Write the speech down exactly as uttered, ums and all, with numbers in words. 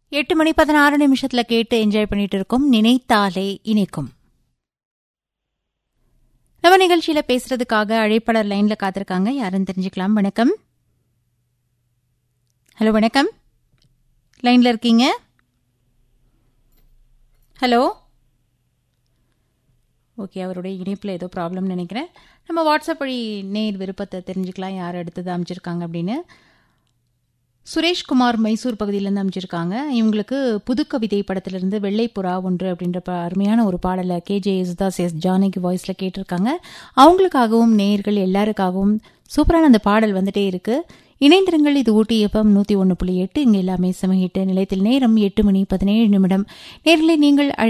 எட்டு மணி பதினாறு நிமிஷத்துல கேட்டு என்ஜாய் பண்ணிட்டு இருக்கோம். நினைத்தாலே இனிக்கும். நம்ம நிகழ்ச்சியில பேசுறதுக்காக அழைப்பாளர் லைன்ல காத்திருக்காங்க. யாருன்னு தெரிஞ்சுக்கலாம். வணக்கம். ஹலோ, வணக்கம். லைன்ல இருக்கீங்க? ஹலோ. ஓகே, அவருடைய இணைப்பில் ஏதோ ப்ராப்ளம் நினைக்கிறேன். நம்ம வாட்ஸ்அப் வழி நேர் விருப்பத்தை தெரிஞ்சுக்கலாம், யார் அடுத்தது அமைச்சிருக்காங்க அப்படின்னு. சுரேஷ்குமார் மைசூர் பகுதியிலேருந்து அமைச்சிருக்காங்க. இவங்களுக்கு புது கவிதை படத்திலிருந்து வெள்ளை புறா ஒன்று அப்படின்ற அருமையான ஒரு பாடலை K J Yesudas S Janaki வாய்ஸில் கேட்டிருக்காங்க. அவங்களுக்காகவும் நேயர்கள் எல்லாருக்காகவும் சூப்பரான அந்த பாடல் வந்துட்டே இருக்கு. இணைந்திருங்கள். இது ஊட்டி எஃப்எம் நூற்றி ஒன்று புள்ளி எட்டு. இங்கே எல்லாமே சமஹிட்டு. நிலையத்தில் நேரம் எட்டு மணி பதினேழு நிமிடம். நேரில் நீங்கள்